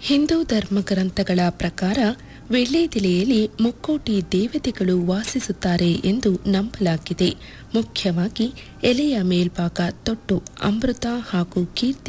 ಹಿಂದೂ ಧರ್ಮಗ್ರಂಥಗಳ ಪ್ರಕಾರ ವೀಳ್ಯದೆಲೆಯಲ್ಲಿ ಮುಕ್ಕೋಟಿ ದೇವತೆಗಳು ವಾಸಿಸುತ್ತಾರೆ ಎಂದು ನಂಬಲಾಗಿದೆ. ಮುಖ್ಯವಾಗಿ ಎಲೆಯ ಮೇಲ್ಭಾಗ ತೊಟ್ಟು ಅಮೃತ ಹಾಗೂ ಕೀರ್ತಿ